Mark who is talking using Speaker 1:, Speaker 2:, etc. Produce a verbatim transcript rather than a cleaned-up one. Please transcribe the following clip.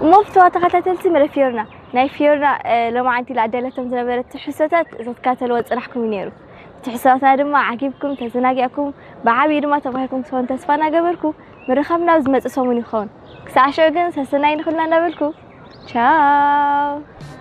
Speaker 1: مفتوى تخطيتلتي مرفيورنا ناي فيورنا لما عندي العدالة زنبرت حساتات زكاة الوقت رحكم ينيرو تحساتنا دم عجيبكم تزناجيكم بعبير ما تبغاكم تفون تسفانا قبلكم مرخمنا وزمت أسومني خون كسعشوا جنس هسناين خلنا نبلكم. Ciao.